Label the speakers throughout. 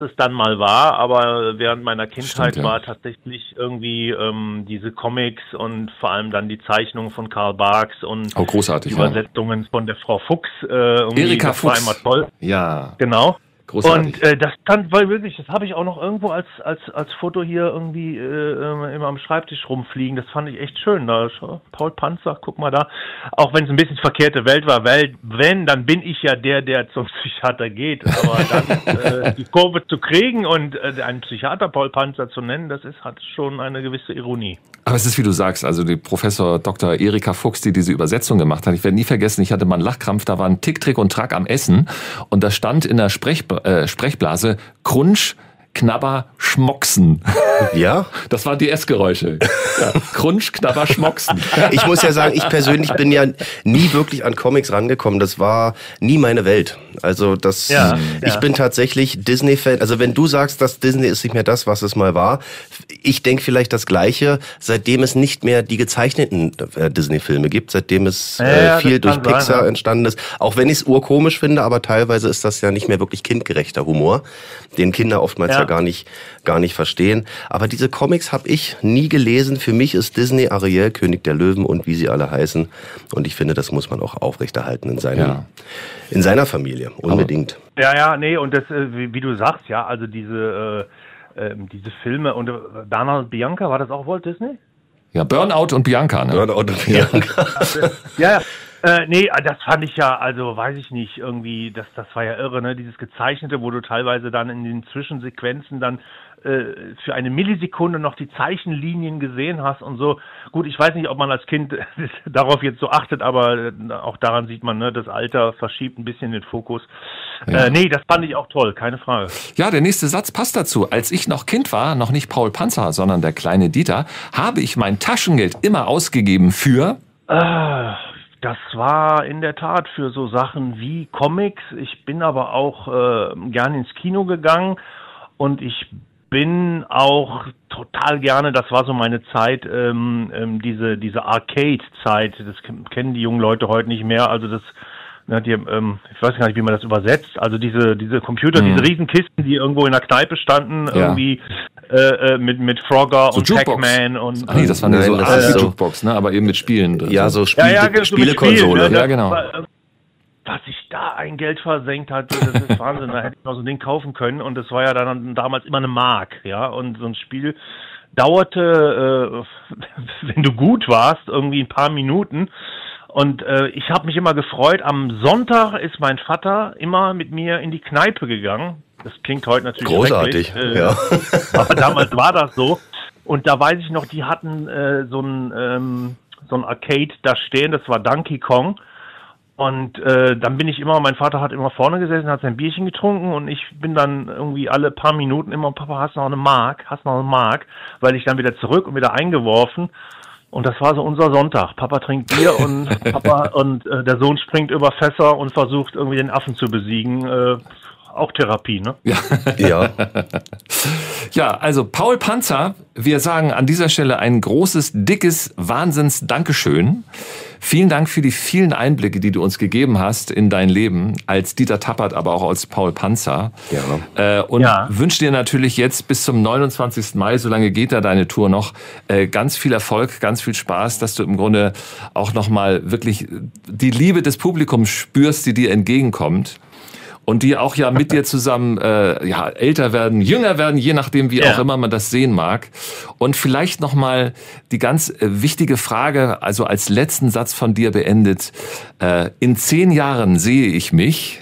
Speaker 1: es dann mal war, aber während meiner Kindheit
Speaker 2: Stimmt, ja.
Speaker 1: war tatsächlich irgendwie diese Comics und vor allem dann die Zeichnungen von Karl Barks und
Speaker 2: Oh, großartig,
Speaker 1: die
Speaker 2: ja.
Speaker 1: Übersetzungen von der Frau Fuchs. Irgendwie,
Speaker 2: Erika
Speaker 1: das war
Speaker 2: Fuchs.
Speaker 1: immer toll.
Speaker 2: Ja,
Speaker 1: Genau.
Speaker 2: großartig.
Speaker 1: Und das stand, weil wirklich, das habe ich auch noch irgendwo als Foto hier irgendwie immer am Schreibtisch rumfliegen. Das fand ich echt schön. Da Paul Panzer, guck mal da. Auch wenn es ein bisschen verkehrte Welt war, weil wenn, dann bin ich ja der zum Psychiater geht. Aber dann die Kurve zu kriegen und einen Psychiater Paul Panzer zu nennen, hat schon eine gewisse Ironie.
Speaker 2: Aber es ist, wie du sagst, also die Professor Dr. Erika Fuchs, die diese Übersetzung gemacht hat. Ich werde nie vergessen, ich hatte mal einen Lachkrampf, da war ein Tick, Trick und Track am Essen und da stand in der Sprechblase Crunch, Knabber, Schmocksen.
Speaker 3: Ja?
Speaker 2: Das waren die Essgeräusche. Ja. Crunch, Knabber, Schmocksen.
Speaker 3: Ich muss ja sagen, ich persönlich bin ja nie wirklich an Comics rangekommen. Das war nie meine Welt. Also ich bin tatsächlich Disney-Fan. Also wenn du sagst, dass Disney ist nicht mehr das, was es mal war, ich denke vielleicht das Gleiche, seitdem es nicht mehr die gezeichneten Disney-Filme gibt, seitdem es viel durch Pixar entstanden ist. Auch wenn ich es urkomisch finde, aber teilweise ist das ja nicht mehr wirklich kindgerechter Humor, den Kinder oftmals ja gar nicht verstehen. Aber diese Comics habe ich nie gelesen. Für mich ist Disney, Ariel, König der Löwen und wie sie alle heißen. Und ich finde, das muss man auch aufrechterhalten in seiner Familie. Unbedingt.
Speaker 1: Nee, und das, wie du sagst, ja, also diese Filme und Bernhard Bianca, war das auch Walt Disney?
Speaker 2: Ja, Burnout und Bianca, ne?
Speaker 3: Burnout und Bianca.
Speaker 1: Nee, das fand ich ja, also weiß ich nicht, irgendwie, das war ja irre, ne? Dieses Gezeichnete, wo du teilweise dann in den Zwischensequenzen dann für eine Millisekunde noch die Zeichenlinien gesehen hast und so. Gut, ich weiß nicht, ob man als Kind darauf jetzt so achtet, aber auch daran sieht man, ne, das Alter verschiebt ein bisschen den Fokus.
Speaker 2: Ja.
Speaker 1: Nee, das fand ich auch toll, keine Frage.
Speaker 2: Ja, der nächste Satz passt dazu. Als ich noch Kind war, noch nicht Paul Panzer, sondern der kleine Dieter, habe ich mein Taschengeld immer ausgegeben für...
Speaker 1: Das war in der Tat für so Sachen wie Comics. Ich bin aber auch gerne ins Kino gegangen und ich bin auch total gerne, das war so meine Zeit, diese Arcade-Zeit, das kennen die jungen Leute heute nicht mehr, also das, ich weiß gar nicht, wie man das übersetzt, also diese Computer, diese Riesenkisten, die irgendwo in der Kneipe standen, irgendwie mit Frogger so und Pac-Man und...
Speaker 2: Ach nee, das war eine so eine Jukebox, ne, aber eben mit Spielen drin.
Speaker 3: Ja, so Spielekonsole.
Speaker 1: Ne?
Speaker 3: Ja, genau.
Speaker 1: Was sich da ein Geld versenkt hat, das ist Wahnsinn. Da hätte ich noch so ein Ding kaufen können und das war ja dann damals immer eine Mark, ja. Und so ein Spiel dauerte, wenn du gut warst, irgendwie ein paar Minuten. Und ich habe mich immer gefreut. Am Sonntag ist mein Vater immer mit mir in die Kneipe gegangen. Das klingt heute natürlich
Speaker 3: großartig, ja.
Speaker 1: Aber damals war das so. Und da weiß ich noch, die hatten so ein Arcade da stehen. Das war Donkey Kong. Und dann bin ich immer, mein Vater hat immer vorne gesessen, hat sein Bierchen getrunken und ich bin dann irgendwie alle paar Minuten immer, Papa, hast du noch eine Mark? Weil ich dann wieder zurück und wieder eingeworfen. Und das war so unser Sonntag. Papa trinkt Bier und der Sohn springt über Fässer und versucht irgendwie den Affen zu besiegen. Auch Therapie, ne?
Speaker 3: Ja.
Speaker 2: Ja, also Paul Panzer, wir sagen an dieser Stelle ein großes, dickes Wahnsinns-Dankeschön. Vielen Dank für die vielen Einblicke, die du uns gegeben hast in dein Leben als Dieter Tappert, aber auch als Paul Panzer. Ja. Und wünsche dir natürlich jetzt bis zum 29. Mai, solange geht da deine Tour noch, ganz viel Erfolg, ganz viel Spaß, dass du im Grunde auch nochmal wirklich die Liebe des Publikums spürst, die dir entgegenkommt. Und die auch ja mit dir zusammen älter werden, jünger werden, je nachdem, wie auch immer man das sehen mag. Und vielleicht nochmal die ganz wichtige Frage, also als letzten Satz von dir beendet. In 10 Jahren sehe ich mich?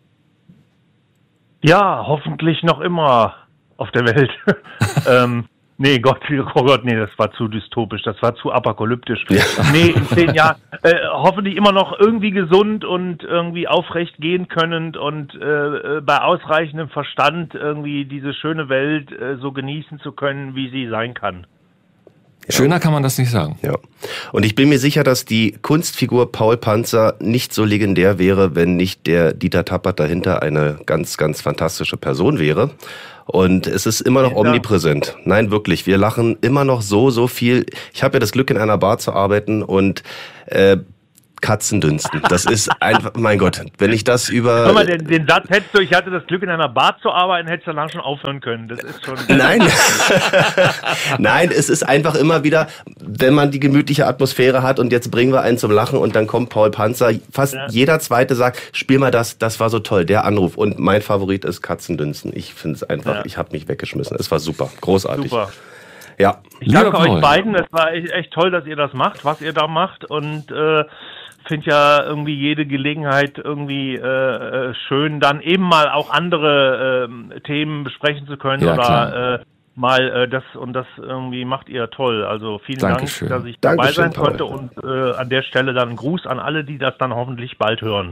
Speaker 1: Ja, hoffentlich noch immer auf der Welt. Nee, oh Gott, nee, das war zu dystopisch, das war zu apokalyptisch. Ja. Nee, in 10 Jahren hoffentlich immer noch irgendwie gesund und irgendwie aufrecht gehen können und bei ausreichendem Verstand irgendwie diese schöne Welt so genießen zu können, wie sie sein kann.
Speaker 3: Ja.
Speaker 2: Schöner kann man das nicht sagen.
Speaker 3: Ja. Und ich bin mir sicher, dass die Kunstfigur Paul Panzer nicht so legendär wäre, wenn nicht der Dieter Tappert dahinter eine ganz, ganz fantastische Person wäre. Und es ist immer noch omnipräsent. Nein, wirklich. Wir lachen immer noch so viel. Ich habe ja das Glück, in einer Bar zu arbeiten und Katzendünsten. Das ist einfach, mein Gott, wenn ich das über...
Speaker 1: Hör mal, den Satz hättest du, ich hatte das Glück, in einer Bar zu arbeiten, hättest du lang schon aufhören können. Das ist schon...
Speaker 3: Nein. Nein, es ist einfach immer wieder, wenn man die gemütliche Atmosphäre hat und jetzt bringen wir einen zum Lachen und dann kommt Paul Panzer. Fast jeder Zweite sagt, spiel mal das war so toll, der Anruf. Und mein Favorit ist Katzendünsten. Ich finde es einfach, ich habe mich weggeschmissen. Es war super, großartig.
Speaker 1: Super.
Speaker 3: Ja.
Speaker 1: Ich danke euch beiden. Es war echt toll, dass ihr das macht, was ihr da macht. Und finde ja irgendwie jede Gelegenheit irgendwie schön, dann eben mal auch andere Themen besprechen zu können oder mal das irgendwie macht ihr toll. Also vielen Dank, dass ich dabei sein konnte und an der Stelle dann einen Gruß an alle, die das dann hoffentlich bald hören.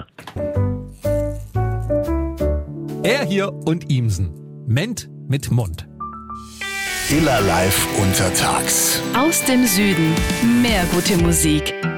Speaker 4: Er hier und Ihmsen. Ment mit Mund.
Speaker 5: Iller Live untertags.
Speaker 6: Aus dem Süden. Mehr gute Musik.